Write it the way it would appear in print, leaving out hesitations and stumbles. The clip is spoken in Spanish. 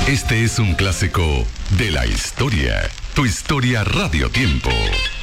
Este es un clásico de la historia. Tu historia Radio Tiempo.